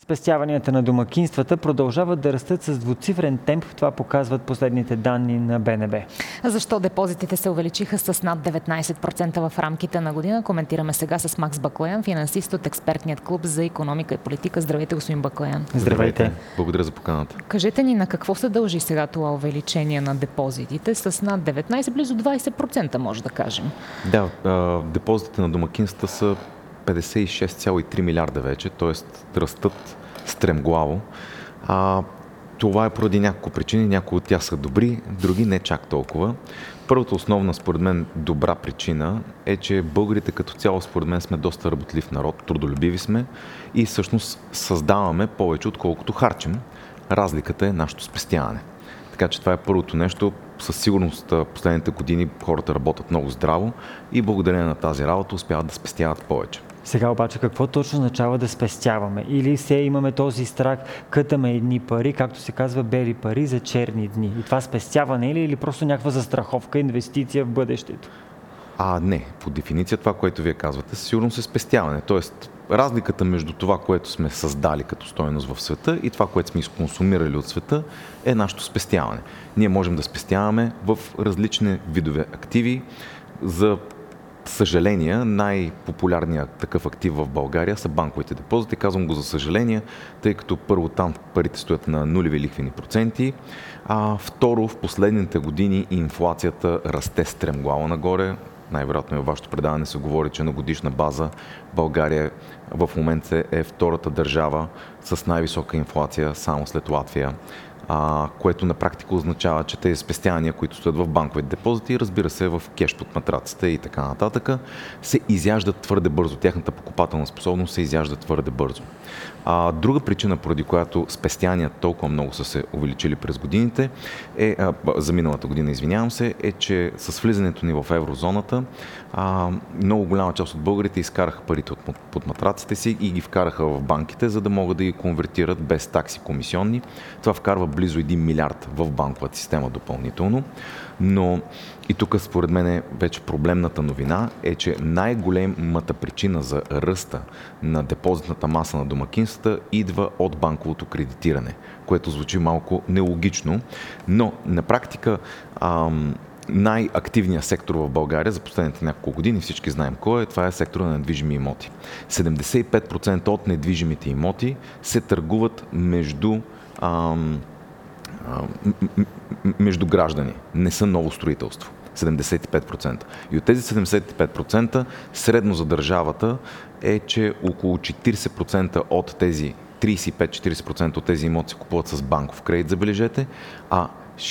Спестяванията на домакинствата продължават да растат с двуцифрен темп. Това показват последните данни на БНБ. Защо депозитите се увеличиха с над 19% в рамките на година? Коментираме сега с Макс Баклоян, финансист от експертният клуб за икономика и политика. Здравейте, господин Баклоян. Здравейте. Благодаря за поканата. Кажете ни на какво се дължи сега това увеличение на депозитите с над 19, близо 20%, може да кажем. Да, депозитите на домакинствата са 56,3 милиарда вече, т.е. растат стремглаво. Това е поради няколко причини. Някои от тях са добри, други не чак толкова. Първата основна, според мен, добра причина е, че българите като цяло, според мен, сме доста работлив народ, трудолюбиви сме и всъщност създаваме повече, отколкото харчим. Разликата е нашето спестяване. Така че това е първото нещо. Със сигурност последните години хората работят много здраво и благодарение на тази работа успяват да спестяват повече. Сега обаче какво точно означава да спестяваме? Или все имаме този страх, кътаме едни пари, както се казва, бели пари за черни дни? И това спестяване или просто някаква застраховка, инвестиция в бъдещето? Не. По дефиниция това, което вие казвате, сигурно е спестяване. Тоест, разликата между това, което сме създали като стойност в света и това, което сме изконсумирали от света, е нашето спестяване. Ние можем да спестяваме в различни видове активи. За съжаление, най-популярният такъв актив в България са банковите депозити. Казвам го за съжаление, тъй като първо там парите стоят на нулеви лихвени проценти, второ, в последните години инфлацията расте стремглаво нагоре. Най-вероятно и във вашето предаване се говори, че на годишна база България в момента е втората държава с най-висока инфлация, само след Латвия, което на практика означава, че тези спестявания, които стоят в банковите депозити, разбира се, в кеш под матраците и така нататък, се изяждат твърде бързо. Тяхната покупателна способност се изяжда твърде бързо. Друга причина, поради която спестяванията толкова много са се увеличили през годините, за миналата година, извинявам се, е, че с влизането ни в еврозоната, много голяма част от българите изкараха парите под матраците си и ги вкараха в банките, за да могат да ги конвертират без такси комисионни. Това вкарва близо 1 милиард в банковата система допълнително. Но и тук според мен вече проблемната новина е, че най-големата причина за ръста на депозитната маса на домакинствата идва от банковото кредитиране, което звучи малко нелогично, но на практика най-активният сектор в България за последните няколко години, всички знаем кой е, това е сектора на недвижими имоти. 75% от недвижимите имоти се търгуват между граждани, не са ново строителство. 75%. И от тези 75% средно за държавата е, че около 40% от тези 35-40% от тези имоти се купуват с банков кредит, забележете, а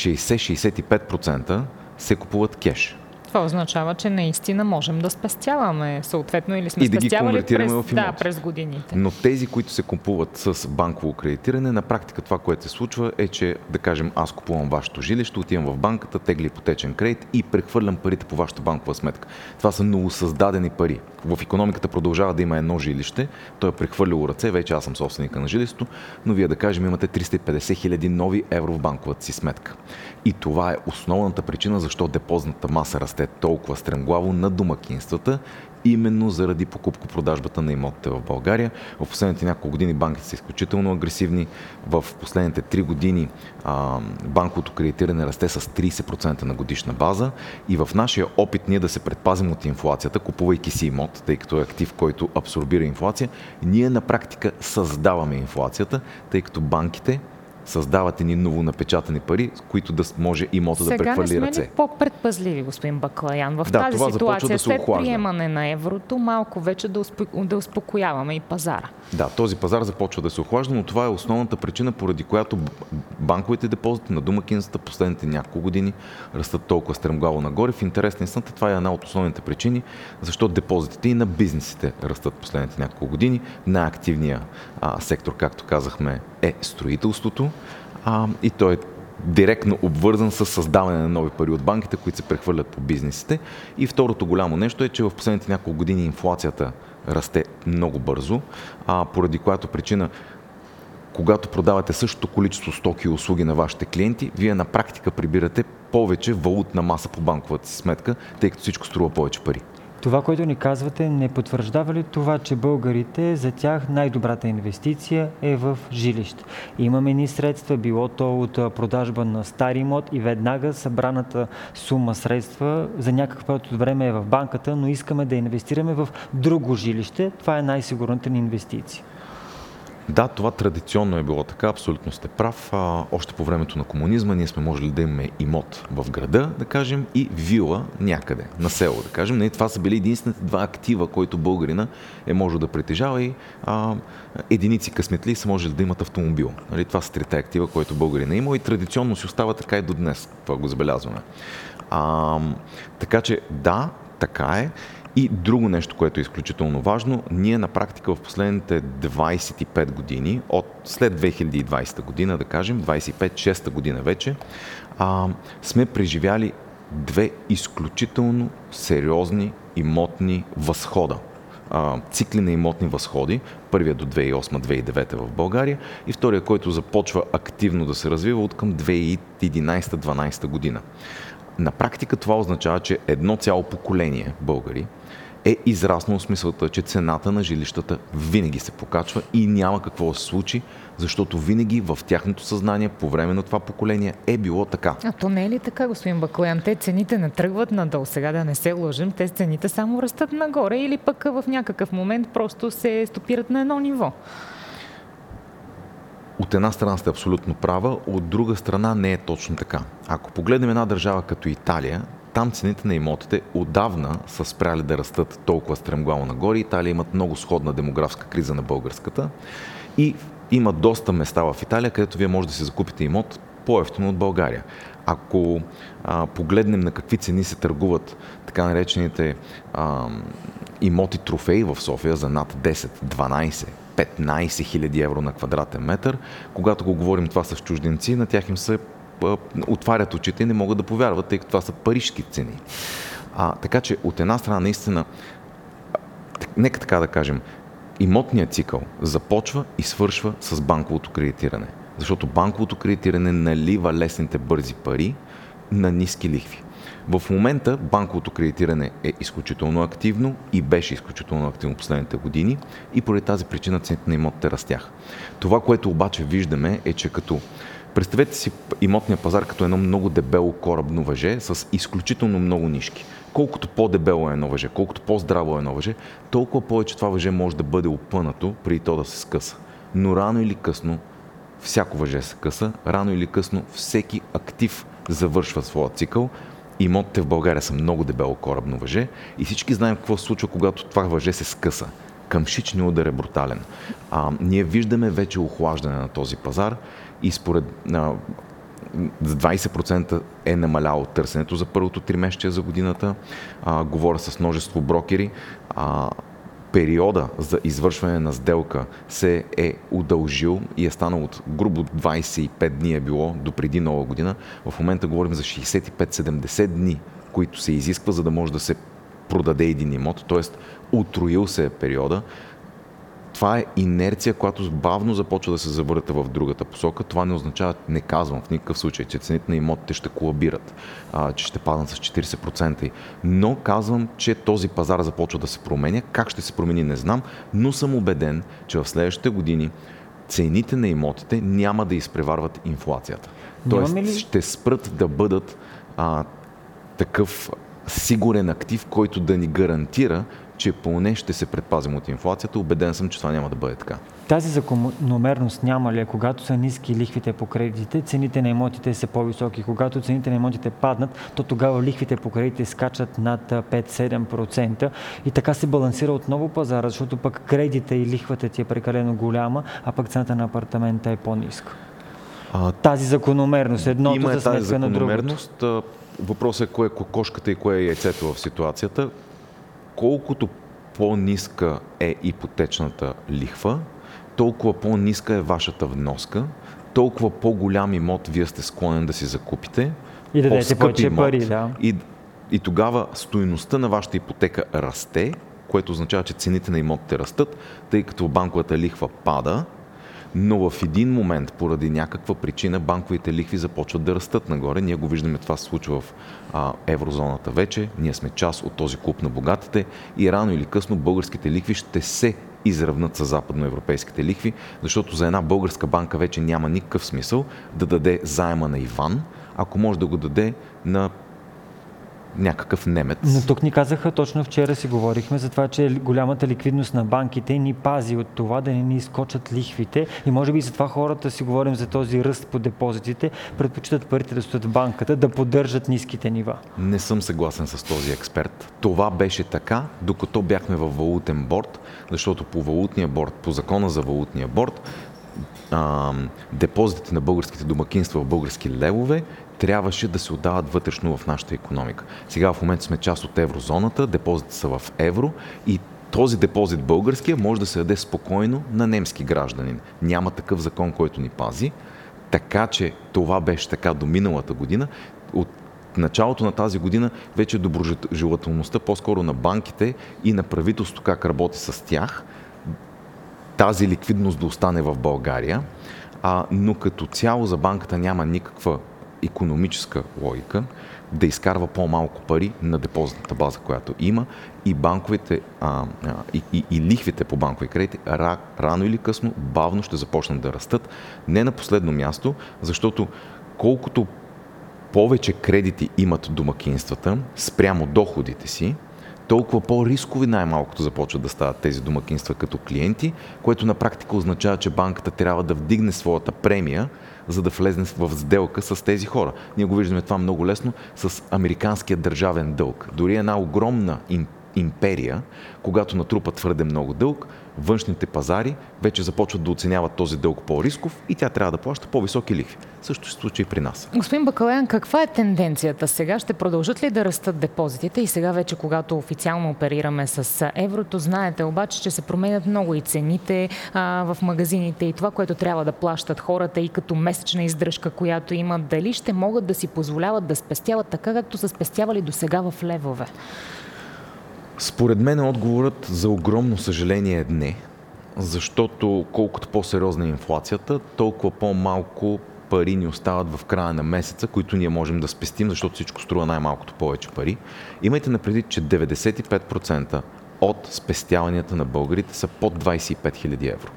60-65% се купуват кеш. Това означава, че наистина можем да спестяваме съответно или сме и да спестявали през годините. Но тези, които се купуват с банково кредитиране, на практика това, което се случва е, че да кажем аз купувам вашето жилище, отивам в банката, тегля ипотечен кредит и прехвърлям парите по вашата банкова сметка. Това са новосъздадени пари. В икономиката продължава да има едно жилище, той е прехвърлило ръце, вече аз съм собственика на жилището, но вие да кажем имате 350 хиляди нови евро в банковата си сметка. И това е основната причина защо депозитната маса расте толкова стремглаво на домакинствата, именно заради покупко-продажбата на имотите в България. В последните няколко години банките са изключително агресивни. В последните 3 години банковото кредитиране расте с 30% на годишна база и в нашия опит ние да се предпазим от инфлацията, купувайки си имот, тъй като е актив, който абсорбира инфлация, ние на практика създаваме инфлацията, тъй като банките създават едни новонапечатани пари, с които да може имота да прехвърли ръце. Сега не сме ли по-предпазливи, господин Баклоян? В тази ситуация, след приемане на еврото, малко вече да успокояваме и пазара. Да, този пазар започва да се охлажда, но това е основната причина, поради която банковите депозити на домакинствата последните няколко години растат толкова стремглаво нагоре. В интерес на истината, това е една от основните причини, защото депозитите и на бизнесите растат последните няколко години. Най-активният сектор, както казахме, е строителството и той е директно обвързан с създаване на нови пари от банките, които се прехвърлят по бизнесите. И второто голямо нещо е, че в последните няколко години инфлацията расте много бързо, поради която причина, когато продавате същото количество стоки и услуги на вашите клиенти, вие на практика прибирате повече валутна маса по банковата си сметка, тъй като всичко струва повече пари. Това, което ни казвате, не потвърждава ли това, че българите, за тях най-добрата инвестиция е в жилище? Имаме ни средства, било то от продажба на стар имот и веднага събраната сума средства за някакъв период от време е в банката, но искаме да инвестираме в друго жилище. Това е най-сигурната ни инвестиция. Да, това традиционно е било така, абсолютно сте прав. Още по времето на комунизма ние сме можели да имаме имот в града, да кажем, и вила някъде, на село, да кажем. Това са били единствените два актива, които българина е можел да притежава и единици късметли са можели да имат автомобил. Това са трите актива, които българина е имал и традиционно си остава така и до днес. Това го забелязваме. Така че да, така е. И друго нещо, което е изключително важно, ние на практика в последните 25 години, след 2020 година, да кажем, 25-6 година вече, сме преживяли две изключително сериозни имотни възхода. Цикли на имотни възходи, първия до 2008-2009 в България и втория, който започва активно да се развива от към 2011-2012 година. На практика това означава, че едно цяло поколение българи е израснало смисълта, че цената на жилищата винаги се покачва и няма какво да се случи, защото винаги в тяхното съзнание по време на това поколение е било така. А то не е ли така, господин Баклоян? Те цените не тръгват надолу. Сега да не се лъжим, те цените само растат нагоре или пък в някакъв момент просто се стопират на едно ниво. От една страна сте абсолютно права, от друга страна не е точно така. Ако погледнем една държава като Италия, там цените на имотите отдавна са спряли да растат толкова стремглаво нагоре. Италия имат много сходна демографска криза на българската и има доста места в Италия, където вие може да си закупите имот по-евтино от България. Ако погледнем на какви цени се търгуват така наречените имоти трофеи в София за над 10, 12, 15 хиляди евро на квадратен метър, когато го говорим това с чужденци, на тях им се отварят очите и не могат да повярват, тъй като това са парижки цени. Така че от една страна наистина, нека така да кажем, имотният цикъл започва и свършва с банковото кредитиране. Защото банковото кредитиране налива лесните бързи пари на ниски лихви. В момента банковото кредитиране е изключително активно и беше изключително активно последните години и поради тази причина цените на имотите растяха. Това, което обаче виждаме е, че представете си имотния пазар като едно много дебело корабно въже с изключително много нишки. Колкото по-дебело е едно въже, колкото по-здраво е едно въже, толкова повече това въже може да бъде опънато преди то да се скъса. Но рано или късно всяко въже се къса, рано или късно всеки актив завършва своя цикъл. Имотите в България са много дебело корабно въже и всички знаем какво се случва, когато това въже се скъса. Къмшичният удар е брутален. Ние виждаме вече охлаждане на този пазар и според 20% е намаляло търсенето за първото тримесечие за годината. Говоря с множество брокери. Периода за извършване на сделка се е удължил и е станал от грубо 25 дни е било до преди Нова година. В момента говорим за 65-70 дни, които се изисква, за да може да се продаде един имот, т.е. утроил се е периода. Това е инерция, която бавно започва да се завърта в другата посока. Това не означава, не казвам в никакъв случай, че цените на имотите ще колабират, че ще паднат с 40%. Но казвам, че този пазар започва да се променя. Как ще се промени, не знам, но съм убеден, че в следващите години цените на имотите няма да изпреварват инфлацията. Тоест ще спрат да бъдат такъв сигурен актив, който да ни гарантира, че поне ще се предпазим от инфлацията. Убеден съм, че това няма да бъде така. Тази закономерност няма ли? Когато са ниски лихвите по кредитите, цените на имотите са по-високи. Когато цените на имотите паднат, то тогава лихвите по кредитите скачат над 5-7% и така се балансира отново пазара, защото пък кредита и лихвата ти е прекалено голяма, а пък цената на апартамента е по-ниска. Тази закономерност, едното за сметка на другото. Въпросът е кое е кокошката и кое е яйцето в ситуацията. Колкото по-ниска е ипотечната лихва, толкова по-ниска е вашата вноска, толкова по-голям имот вие сте склонен да си закупите. И да дадете повече пари, да. И тогава стойността на вашата ипотека расте, което означава, че цените на имотите растат, тъй като банковата лихва пада, Но в един момент, поради някаква причина, банковите лихви започват да растат нагоре. Ние го виждаме, това се случва в еврозоната вече. Ние сме част от този клуб на богатите и рано или късно българските лихви ще се изравнат с западноевропейските лихви, защото за една българска банка вече няма никакъв смисъл да даде заема на Иван, ако може да го даде на някакъв немец. Но тук ни казаха, точно вчера си говорихме за това, че голямата ликвидност на банките ни пази от това да не ни изкочат лихвите и може би за това хората си говорим за този ръст по депозитите, предпочитат парите да стоят в банката, да поддържат ниските нива. Не съм съгласен с този експерт. Това беше така, докато бяхме във валутен борд, защото по валутния борд, по закона за валутния борд, депозитите на българските домакинства в български левове трябваше да се отдават вътрешно в нашата икономика. Сега в момента сме част от еврозоната, депозитите са в евро и този депозит българския може да се даде спокойно на немски гражданин. Няма такъв закон, който ни пази, така че това беше така до миналата година. От началото на тази година вече доброжелателността по-скоро на банките и на правителството как работи с тях, тази ликвидност да остане в България, но като цяло за банката няма никаква икономическа логика да изкарва по-малко пари на депозитната база, която има и банковите и лихвите по банкови кредити рано или късно бавно ще започнат да растат. Не на последно място, защото колкото повече кредити имат домакинствата спрямо доходите си, толкова по-рискови най-малкото започват да стават тези домакинства като клиенти, което на практика означава, че банката трябва да вдигне своята премия, за да влезне в сделка с тези хора. Ние го виждаме това много лесно с американския държавен дълг. Дори една огромна империя, когато натрупа твърде много дълг, външните пазари вече започват да оценяват този дълг по-рисков и тя трябва да плаща по-високи лихви. Също се случи и при нас. Господин Бакалян, каква е тенденцията сега? Ще продължат ли да растат депозитите? И сега вече, когато официално оперираме с еврото, знаете обаче, че се променят много и цените в магазините и това, което трябва да плащат хората и като месечна издръжка, която имат. Дали ще могат да си позволяват да спестяват така, както са спестявали до сега в левове? Според мен отговорът за огромно съжаление е не, защото колкото по-сериозна е инфлацията, толкова по-малко пари ни остават в края на месеца, които ние можем да спестим, защото всичко струва най-малкото повече пари. Имайте на предвид, че 95% от спестяванията на българите са под 25 000 евро,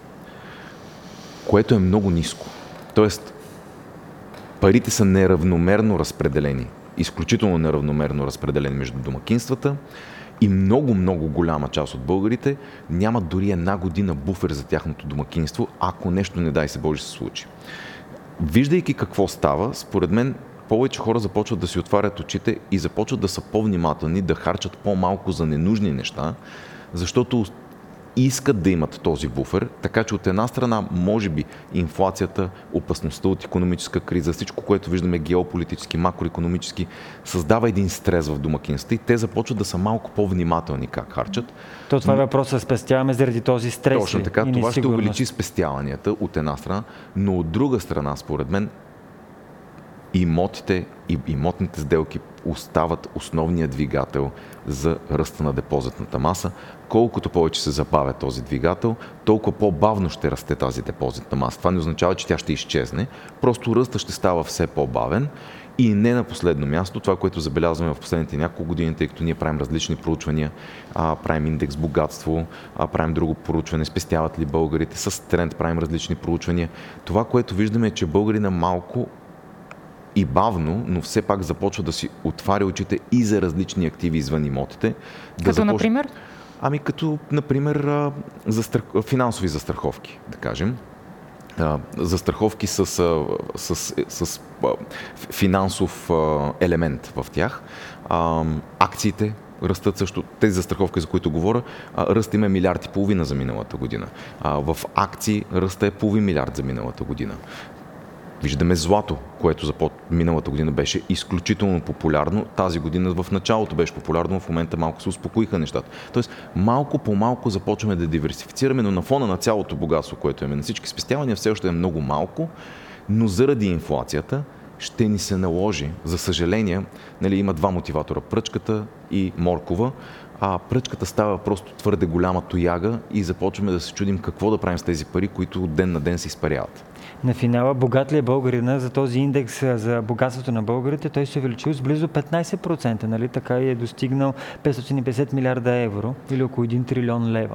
което е много ниско. Тоест, парите са неравномерно разпределени, изключително неравномерно разпределени между домакинствата. И много голяма част от българите нямат дори една година буфер за тяхното домакинство, ако нещо, не дай се Боже, се случи. Виждайки какво става, според мен повече хора започват да си отварят очите и започват да са по-внимателни, да харчат по-малко за ненужни неща, защото искат да имат този буфер, така че от една страна, може би, инфлацията, опасността от икономическа криза, всичко, което виждаме геополитически, макроикономически, създава един стрес в домакинствата и те започват да са малко по-внимателни как харчат. Това е въпросът, спестяваме заради този стрес. Точно така, това ще увеличи спестяванията от една страна, но от друга страна, според мен, имотите и имотните сделки остават основният двигател за ръста на депозитната маса. Колкото повече се забавя този двигател, толкова по-бавно ще расте тази депозитна маса. Това не означава, че тя ще изчезне, просто ръста ще става все по-бавен. И не на последно място, това, което забелязваме в последните няколко години, тъй като ние правим различни проучвания, правим индекс богатство, правим друго проучване, спестяват ли българите, с тренд правим различни проучвания. Това, което виждаме е, че българина малко и бавно, но все пак започва да си отваря очите и за различни активи извън имотите. Например? Като, например, финансови застраховки, да кажем. Застраховки с финансов елемент в тях. Акциите растат също. Тези застраховки, за които говоря, ръст има 1,5 милиарда за миналата година. В акции ръста е 0,5 милиард за миналата година. Виждаме злато, което миналата година беше изключително популярно. Тази година в началото беше популярно, в момента малко се успокоиха нещата. Тоест, малко по малко започваме да диверсифицираме, но на фона на цялото богатство, което имаме на всички спестявания, все още е много малко, но заради инфлацията ще ни се наложи, за съжаление, има два мотиватора, пръчката и моркова. а пръчката става просто твърде голяма тояга и започваме да се чудим какво да правим с тези пари, които от ден на ден се изпаряват. На финала, богат ли е българина? За този индекс за богатството на българите, той се увеличил с близо 15%, нали? Така и е достигнал 550 милиарда евро или около 1 трилион лева.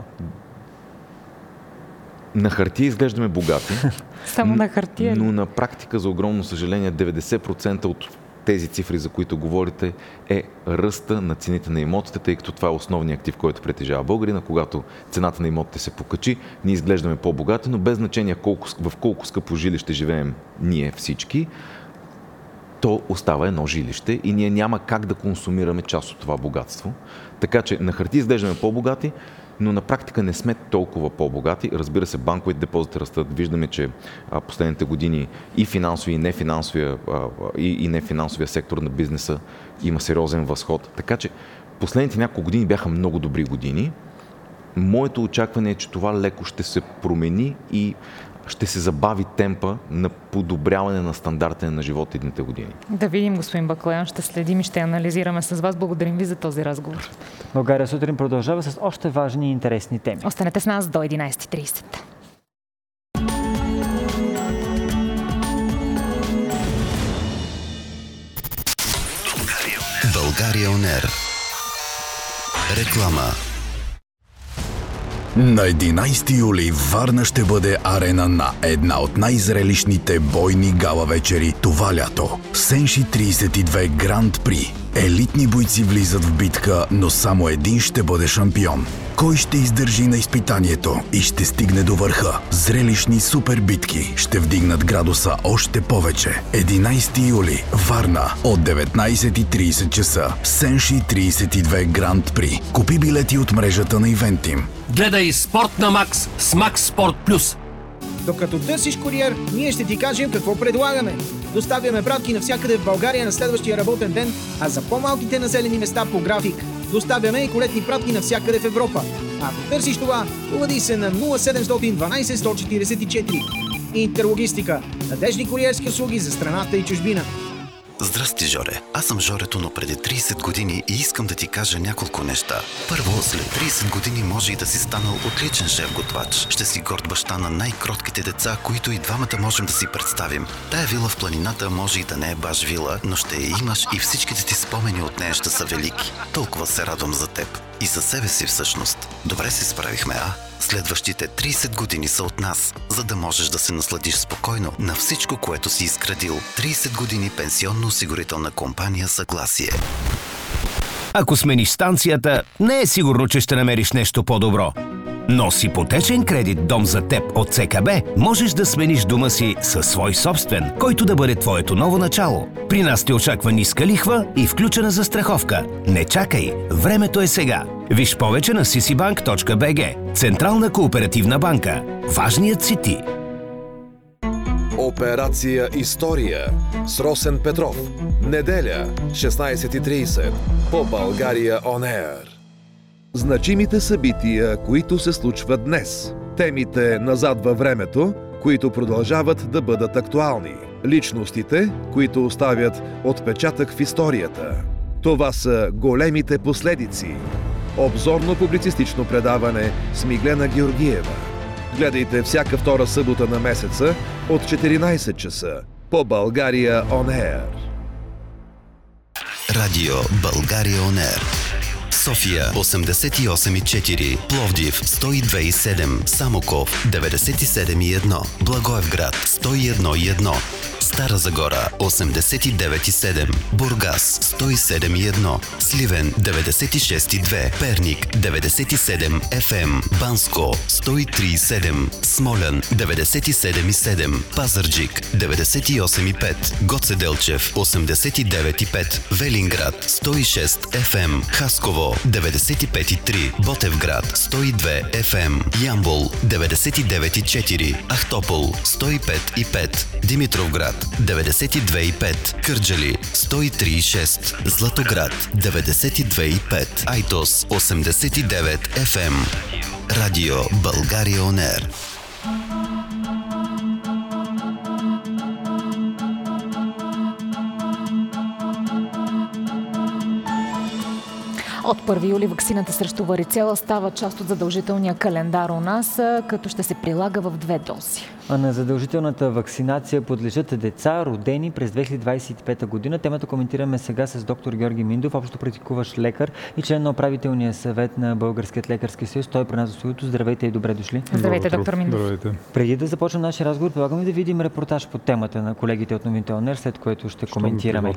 На хартия изглеждаме богати. Само на хартия. Но на практика, за огромно съжаление, 90% от тези цифри, за които говорите, е ръста на цените на имотите, тъй като това е основният актив, който притежава българина. Когато цената на имотите се покачи, ние изглеждаме по-богати, но без значение в колко скъпо жилище живеем ние всички, то остава едно жилище и ние няма как да консумираме част от това богатство. Така че на хартия изглеждаме по-богати, но на практика не сме толкова по-богати. Разбира се, банковите депозити растат. Виждаме, че последните години и финансови, и нефинансовия сектор на бизнеса има сериозен възход. Така че последните няколко години бяха много добри години. Моето очакване е, че това леко ще се промени и ще се забави темпа на подобряване на стандарта на живота едните години. Да видим, господин Баклоян, ще следим и ще анализираме с вас. Благодарим ви за този разговор. България сутрин продължава с още важни и интересни теми. Останете с нас до 11:30. България On Air. Реклама. На 11 юли Варна ще бъде арена на една от най-зрелищните бойни гала вечери това лято. Сенши 32 Гранд При. Елитни бойци влизат в битка, но само един ще бъде шампион. Кой ще издържи на изпитанието и ще стигне до върха? Зрелищни супер битки ще вдигнат градуса още повече. 11 юли, Варна, от 19:30 часа. Сенши 32 Гранд При. Купи билети от мрежата на Ивентим. Гледай Спорт на Макс с Макс Спорт Плюс. Докато търсиш куриер, ние ще ти кажем какво предлагаме. Доставяме пратки навсякъде в България на следващия работен ден, а за по-малките населени места по график. Доставяме и колетни пратки навсякъде в Европа. Ако търсиш това, обади се на 0712 144. Интерлогистика. Надежни куриерски услуги за страната и чужбина. Здрасти, Жоре. Аз съм Жорето, но преди 30 години и искам да ти кажа няколко неща. Първо, след 30 години може и да си станал отличен шеф-готвач. Ще си горд баща на най-кротките деца, които и двамата можем да си представим. Тая вила в планината може и да не е баш вила, но ще я имаш и всичките ти спомени от нея ще са велики. Толкова се радвам за теб. И за себе си всъщност. Добре се справихме, а? Следващите 30 години са от нас, за да можеш да се насладиш спокойно на всичко, което си изградил. 30 години пенсионно-осигурителна компания Съгласие. Ако смениш станцията, не е сигурно, че ще намериш нещо по-добро. Но с ипотечен кредит «Дом за теб» от ЦКБ можеш да смениш дома си със свой собствен, който да бъде твоето ново начало. При нас те очаква ниска лихва и включена застраховка. Не чакай, времето е сега. Виж повече на ccbank.bg. Централна кооперативна банка. Важният си ти. Операция История с Росен Петров. Неделя, 16:30 по България On Air. Значимите събития, които се случват днес. Темите назад във времето, които продължават да бъдат актуални. Личностите, които оставят отпечатък в историята. Това са големите последици. Обзорно-публицистично предаване с Миглена Георгиева. Гледайте всяка втора събота на месеца от 14 часа по България On Air. Радио България On Air. София 88,4, Пловдив 102,7, Самоков 97,1, Благоевград 101,1, Стара Загора 89,7, Бургас 107,1, Сливен 96,2, Перник 97 FM, Банско 103,7, Смолян 97,7, Пазарджик 98,5, Гоце Делчев 89,5, Велинград 106 FM, Хасково 95,3, Ботевград 102 FM, Ямбол 99,4, Ахтопол 105,5, Димитровград 92,5, Кърджали 103,6, Златоград 92,5, Айтос 89 FM. Радио България On Air. От 1 юли ваксината срещу варицела става част от задължителния календар у нас, като ще се прилага в 2 дози. А на задължителната вакцинация подлежат деца, родени през 2025 година. Темата коментираме сега с доктор Георги Миндов, общо практикуващ лекар и член на управителния съвет на Българският лекарски съюз. Той е при нас в студиото. Здравейте и добре дошли. Здравейте, доктор Миндов. Здравейте. Преди да започнем нашия разговор, предлагаме да видим репортаж по темата на колегите от Новините ОНЕР, след което ще коментираме.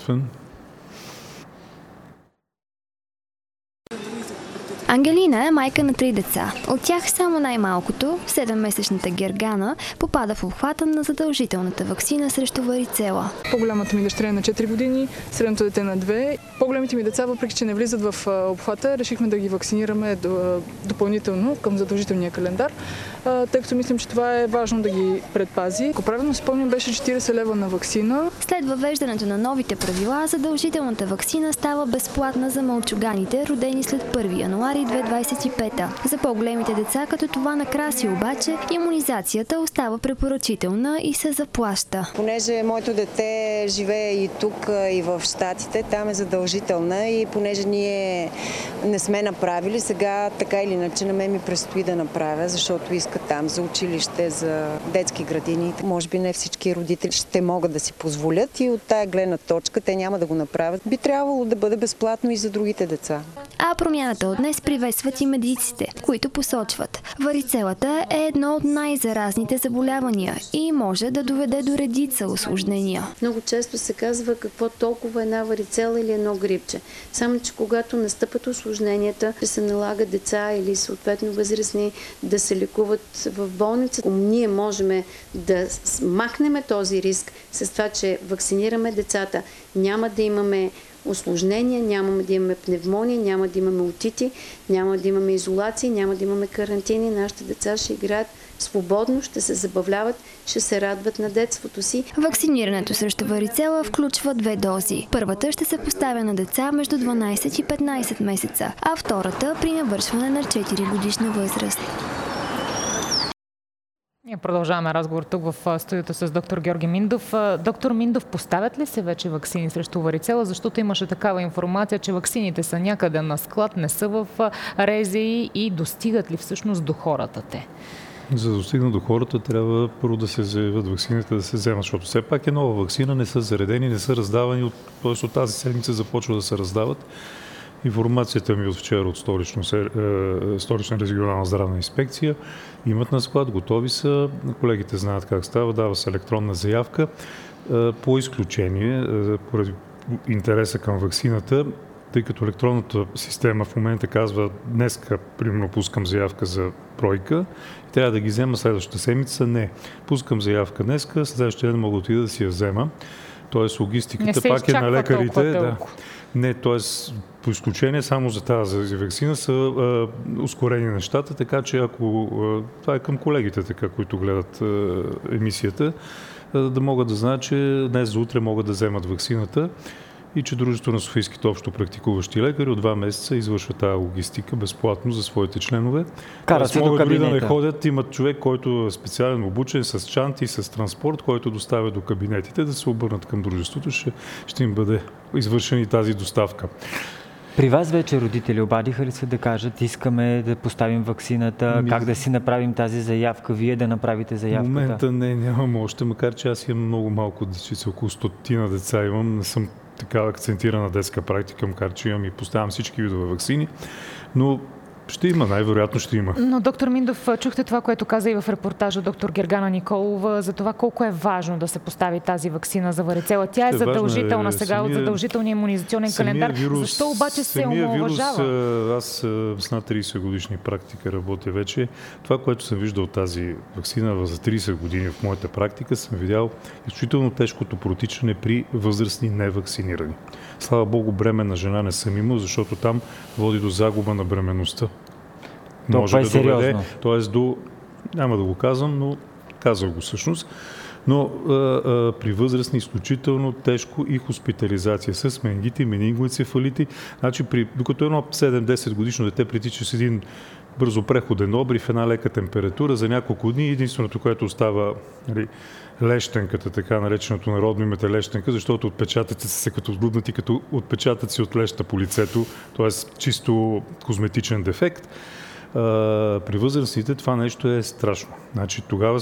Ангелина е майка на 3 деца. От тях само най-малкото, 7-месечната Гергана, попада в обхвата на задължителната ваксина срещу варицела. По-голямата ми дъщеря е на 4 години, средното дете на 2. По-големите ми деца, въпреки че не влизат в обхвата, решихме да ги вакцинираме допълнително към задължителния календар, тъй като мислим, че това е важно да ги предпази. Ако правилно спомням, беше 40 лева на ваксина. След въвеждането на новите правила, задължителната ваксина става безплатна за малчуганите, родени след 1 януари 2025. За по-големите деца, като това на Краси обаче, имунизацията остава препоръчителна и се заплаща. Понеже моето дете живее и тук, и в Щатите, там е задължителна и понеже ние не сме направили, сега така или иначе на мен ми предстои да направя, защото иска там за училище, за детски градини. Може би не всички родители ще могат да си позволят и от тая гледна точка те няма да го направят. Би трябвало да бъде безплатно и за другите деца. А промяната от днес приветстват и медиците, които посочват. Варицелата е едно от най-заразните заболявания и може да доведе до редица усложнения. Много често се казва какво толкова една варицела или едно грипче. Само че когато настъпят усложненията, ще се налага деца или съответно възрастни да се лекуват в болница. Ние можем да махнем този риск с това, че вакцинираме децата. Няма да имаме усложнения, няма да имаме пневмония, няма да имаме отити, няма да имаме изолации, няма да имаме карантини. Нашите деца ще играят свободно, ще се забавляват, ще се радват на детството си. Вакцинирането срещу варицела включва 2 дози. Първата ще се поставя на деца между 12 и 15 месеца, а втората при навършване на 4 годишна възраст. Ние продължаваме разговор тук в студиото с доктор Георги Миндов. Доктор Миндов, поставят ли се вече ваксини срещу варицела? Защото имаше такава информация, че ваксините са някъде на склад, не са в РЗИ и достигат ли всъщност до хората те? За да достигнат до хората, трябва първо да се заявят ваксините, да се вземат, защото все пак е нова ваксина, не са заредени, не са раздавани, т.е. от тази седмица започва да се раздават. Информацията ми от вчера от Столична регионална здравна инспекция. Имат на склад, готови са, колегите знаят как става, дава се електронна заявка. По изключение, поради интереса към ваксината, тъй като електронната система в момента казва днеска, примерно, пускам заявка за бройка и трябва да ги взема следващата седмица, не. Пускам заявка днеска, следващия ден мога да си я взема. Тоест логистиката пак е на лекарите. Да. Не, т.е. по изключение само за тази ваксина са ускорени нещата, така че ако това е към колегите, така, които гледат емисията, да могат да знаят, че днес за утре могат да вземат ваксината и че Дружеството на софийските общо практикуващи лекари от 2 месеца извършва тази логистика безплатно за своите членове. Карат се до кабинета. Да не ходят, имат човек, който е специално обучен с чанти, с транспорт, който доставя до кабинетите, да се обърнат към дружеството, ще им бъде извършена и тази доставка. При вас вече родители обадиха ли се да кажат, искаме да поставим ваксината, как да си направим тази заявка, вие да направите заявката? В момента нямам още, макар че аз имам много малко дечица, около 100 деца имам, не съм така акцентирана детска практика, макар че имам и поставям всички видове ваксини, но ще има, най-вероятно ще има. Но, доктор Миндов, чухте това, което каза и в репортажа доктор Гергана Николова, за това колко е важно да се постави тази ваксина за варицела. Тя е задължителна сега от задължителния имунизационен календар. Защо обаче се омаловажава? Аз с над 30 годишни практика работя вече. Това, което съм виждал тази ваксина за 30 години в моята практика, съм видял изключително тежкото протичане при възрастни невакцинирани. Слава Богу, бременна жена не съм имал, защото там води до загуба на бременността. Може да доведе, т.е. няма да го казвам, но казах го всъщност, Но при възрастни изключително тежко и хоспитализация с менингити, менингоенцефалити. Значи, докато едно 7-10 годишно дете притича с един бързо преходен обрив, една лека температура за няколко дни, единственото, което остава, лещенката, така нареченото народно името лещенка, защото отпечатъците са като отблуднати, като отпечатъци от леща по лицето, т.е. чисто козметичен дефект. При възрастните това нещо е страшно. Значи, тогава